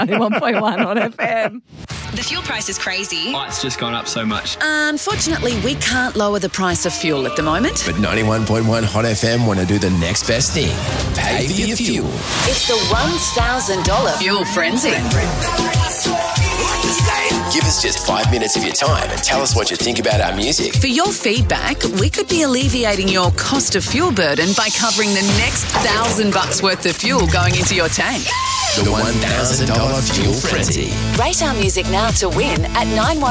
91.1 on FM. The fuel price is crazy. Oh, it's just gone up so much. Unfortunately, we can't lower the price of fuel at the moment. But 91.1 Hot FM want to do the next best thing. Pay for your fuel. It's the $1,000 Fuel Frenzy. Give us just 5 minutes of your time and tell us what you think about our music. For your feedback, we could be alleviating your cost of fuel burden by covering the next $1,000 worth of fuel going into your tank. The $1,000 Fuel Frenzy. Rate our music now to win at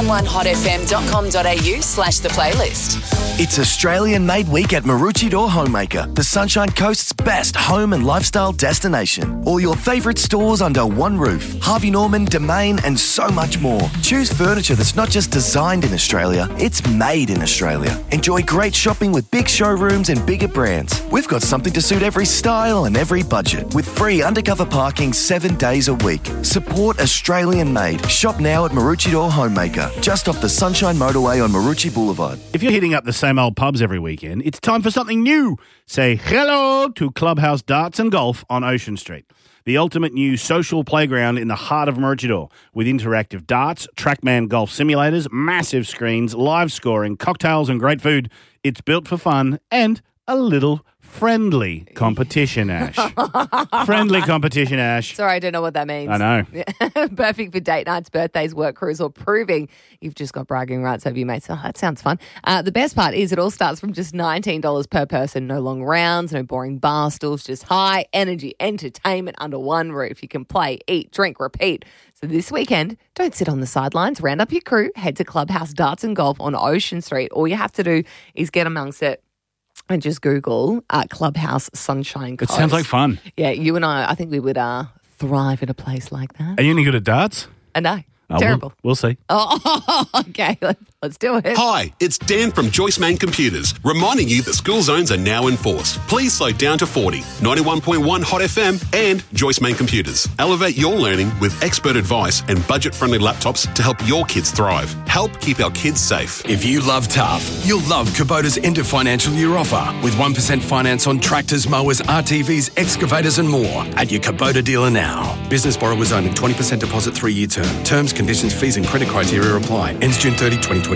911hotfm.com.au/the playlist. It's Australian Made Week at Maroochydore Homemaker, the Sunshine Coast's best home and lifestyle destination. All your favourite stores under one roof. Harvey Norman, Domain and so much more. Choose furniture that's not just designed in Australia, it's made in Australia. Enjoy great shopping with big showrooms and bigger brands. We've got something to suit every style and every budget, with free undercover parking 7 days a week. Support Australian Made. Shop now at Maroochydore Homemaker, just off the Sunshine Motorway on Maroochy Boulevard. If you're hitting up the same old pubs every weekend, it's time for something new. Say hello to Clubhouse Darts and Golf on Ocean Street. The ultimate new social playground in the heart of Maroochydore, with interactive darts, TrackMan golf simulators, massive screens, live scoring, cocktails and great food. It's built for fun and a little friendly competition, Ash. Friendly competition, Ash. Sorry, I don't know what that means. I know. Perfect for date nights, birthdays, work crews, or proving you've just got bragging rights over your mates. Oh, that sounds fun. The best part is it all starts from just $19 per person. No long rounds, no boring bar stools, just high energy entertainment under one roof. You can play, eat, drink, repeat. So this weekend, don't sit on the sidelines. Round up your crew. Head to Clubhouse Darts and Golf on Ocean Street. All you have to do is get amongst it and just Google Clubhouse Sunshine Coast. It sounds like fun. Yeah, you and I think we would thrive at a place like that. Are you any good at darts? No, terrible. We'll see. Oh, okay, let's do it. Hi, it's Dan from Joyce Main Computers, reminding you that school zones are now enforced. Please slow down to 40, 91.1 Hot FM and Joyce Main Computers. Elevate your learning with expert advice and budget-friendly laptops to help your kids thrive. Help keep our kids safe. If you love tough, you'll love Kubota's end of financial year offer with 1% finance on tractors, mowers, RTVs, excavators and more at your Kubota dealer now. Business borrowers only, 20% deposit 3-year term. Terms, conditions, fees and credit criteria apply. Ends June 30, 2026.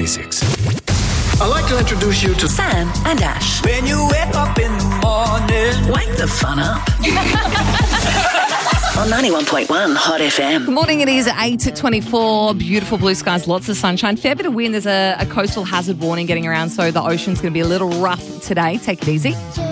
I'd like to introduce you to Sam and Ash. When you wake up in the morning, Wake the fun up. On 91.1 Hot FM. Good morning, it is 8:24. Beautiful blue skies, lots of sunshine. Fair bit of wind. There's a coastal hazard warning getting around, so the ocean's going to be a little rough today. Take it easy.